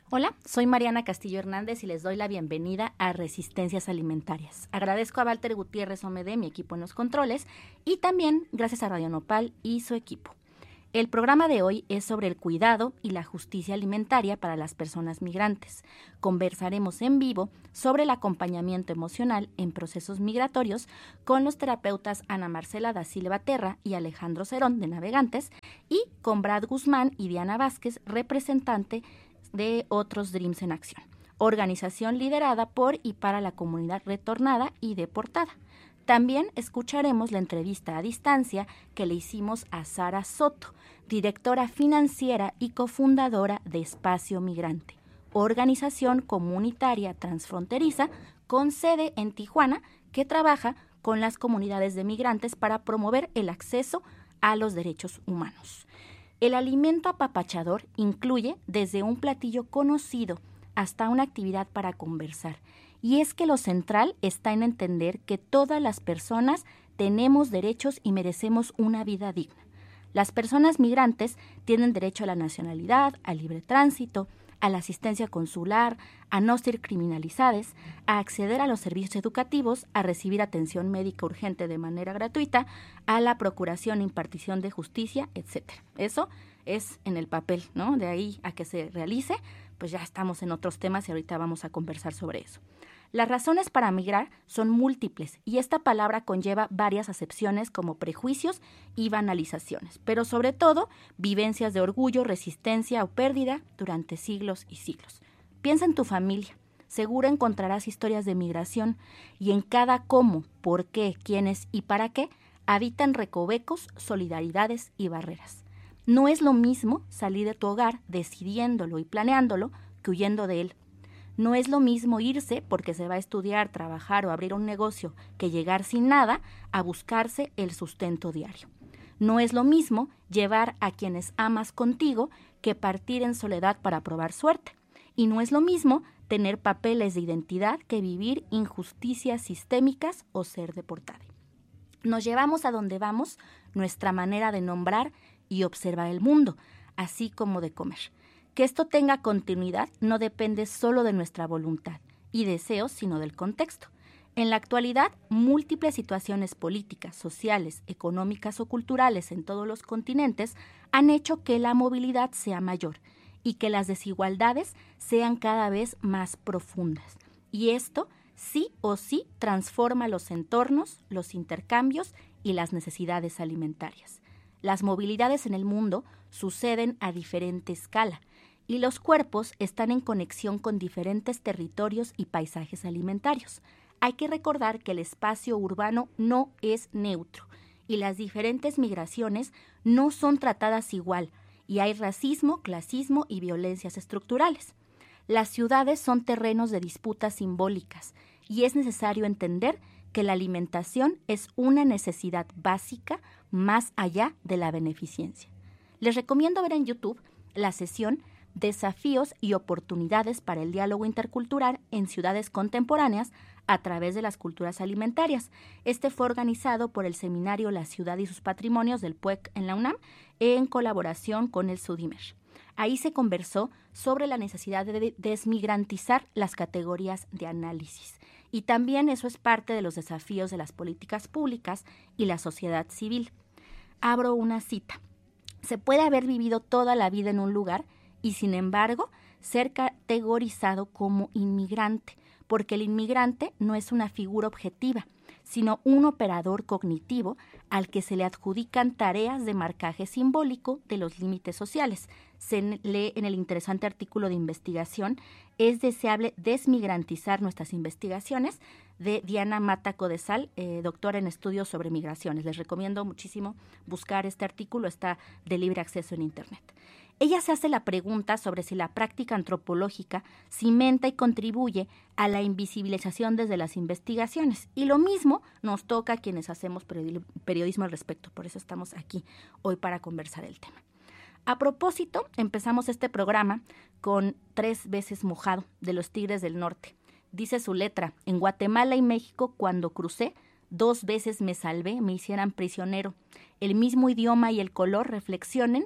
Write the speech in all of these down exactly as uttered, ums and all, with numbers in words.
Hola, soy Mariana Castillo Hernández y les doy la bienvenida a Resistencias Alimentarias. Agradezco a Walter Gutiérrez Omede, mi equipo en los controles, y también gracias a Radio Nopal y su equipo. El programa de hoy es sobre el cuidado y la justicia alimentaria para las personas migrantes. Conversaremos en vivo sobre el acompañamiento emocional en procesos migratorios con los terapeutas Ana Marcela da Silva Terra y Alejandro Cerón de Navegantes y con Brad Guzmán y Diana Vázquez, representante de Otros Dreams en Acción, organización liderada por y para la comunidad retornada y deportada. También escucharemos la entrevista a distancia que le hicimos a Sara Soto, directora financiera y cofundadora de Espacio Migrante, organización comunitaria transfronteriza con sede en Tijuana que trabaja con las comunidades de migrantes para promover el acceso a los derechos humanos. El alimento apapachador incluye desde un platillo conocido hasta una actividad para conversar. Y es que lo central está en entender que todas las personas tenemos derechos y merecemos una vida digna. Las personas migrantes tienen derecho a la nacionalidad, al libre tránsito, a la asistencia consular, a no ser criminalizadas, a acceder a los servicios educativos, a recibir atención médica urgente de manera gratuita, a la procuración e impartición de justicia, etcétera. Eso es en el papel, ¿no? De ahí a que se realice, pues ya estamos en otros temas y ahorita vamos a conversar sobre eso. Las razones para migrar son múltiples y esta palabra conlleva varias acepciones como prejuicios y banalizaciones, pero sobre todo vivencias de orgullo, resistencia o pérdida durante siglos y siglos. Piensa en tu familia, seguro encontrarás historias de migración y en cada cómo, por qué, quiénes y para qué habitan recovecos, solidaridades y barreras. No es lo mismo salir de tu hogar decidiéndolo y planeándolo que huyendo de él. No es lo mismo irse porque se va a estudiar, trabajar o abrir un negocio que llegar sin nada a buscarse el sustento diario. No es lo mismo llevar a quienes amas contigo que partir en soledad para probar suerte. Y no es lo mismo tener papeles de identidad que vivir injusticias sistémicas o ser deportado. Nos llevamos a donde vamos nuestra manera de nombrar y observar el mundo, así como de comer. Que esto tenga continuidad no depende solo de nuestra voluntad y deseos, sino del contexto. En la actualidad, múltiples situaciones políticas, sociales, económicas o culturales en todos los continentes han hecho que la movilidad sea mayor y que las desigualdades sean cada vez más profundas. Y esto sí o sí transforma los entornos, los intercambios y las necesidades alimentarias. Las movilidades en el mundo suceden a diferente escala y los cuerpos están en conexión con diferentes territorios y paisajes alimentarios. Hay que recordar que el espacio urbano no es neutro y las diferentes migraciones no son tratadas igual y hay racismo, clasismo y violencias estructurales. Las ciudades son terrenos de disputas simbólicas y es necesario entender que la alimentación es una necesidad básica más allá de la beneficencia. Les recomiendo ver en YouTube la sesión Desafíos y oportunidades para el diálogo intercultural en ciudades contemporáneas a través de las culturas alimentarias. Este fue organizado por el seminario La Ciudad y sus Patrimonios del P U E C en la UNAM en colaboración con el SUDIMER. Ahí se conversó sobre la necesidad de desmigrantizar las categorías de análisis. Y también eso es parte de los desafíos de las políticas públicas y la sociedad civil. Abro una cita. Se puede haber vivido toda la vida en un lugar y, sin embargo, ser categorizado como inmigrante, porque el inmigrante no es una figura objetiva, sino un operador cognitivo al que se le adjudican tareas de marcaje simbólico de los límites sociales. Se lee en el interesante artículo de investigación ¿Es deseable desmigrantizar nuestras investigaciones?, de Diana Mata Codesal, eh, doctora en estudios sobre migraciones. Les recomiendo muchísimo buscar este artículo, está de libre acceso en Internet. Ella se hace la pregunta sobre si la práctica antropológica cimenta y contribuye a la invisibilización desde las investigaciones. Y lo mismo nos toca a quienes hacemos periodismo al respecto. Por eso estamos aquí hoy para conversar el tema. A propósito, empezamos este programa con Tres veces mojado, de los Tigres del Norte. Dice su letra: en Guatemala y México cuando crucé, dos veces me salvé, me hicieran prisionero. El mismo idioma y el color reflexionen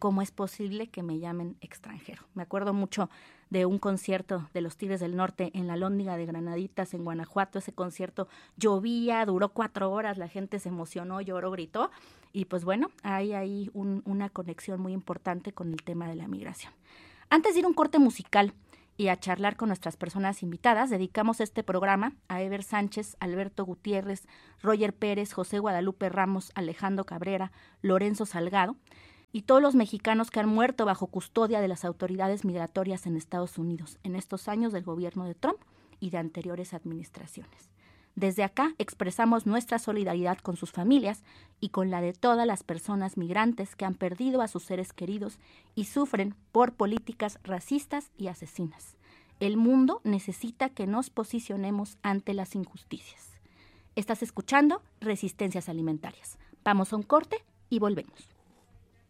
¿cómo es posible que me llamen extranjero? Me acuerdo mucho de un concierto de los Tigres del Norte en la Lóndiga de Granaditas, en Guanajuato. Ese concierto llovía, duró cuatro horas, la gente se emocionó, lloró, gritó. Y pues bueno, hay ahí un, una conexión muy importante con el tema de la migración. Antes de ir a un corte musical y a charlar con nuestras personas invitadas, dedicamos este programa a Ever Sánchez, Alberto Gutiérrez, Roger Pérez, José Guadalupe Ramos, Alejandro Cabrera, Lorenzo Salgado, y todos los mexicanos que han muerto bajo custodia de las autoridades migratorias en Estados Unidos en estos años del gobierno de Trump y de anteriores administraciones. Desde acá expresamos nuestra solidaridad con sus familias y con la de todas las personas migrantes que han perdido a sus seres queridos y sufren por políticas racistas y asesinas. El mundo necesita que nos posicionemos ante las injusticias. Estás escuchando Resistencias Alimentarias. Vamos a un corte y volvemos.